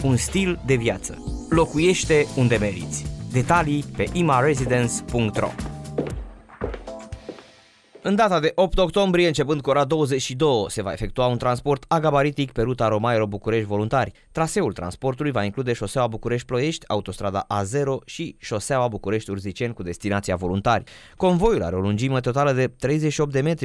un stil de viață. Locuiește unde meriți. Detalii pe imaresidence.ro. În data de 8 octombrie, începând cu ora 22, se va efectua un transport agabaritic pe ruta Romairo-București Voluntari. Traseul transportului va include șoseaua București-Ploiești, autostrada A0 și șoseaua București-Urziceni cu destinația Voluntari. Convoiul are o lungime totală de 38 de metri,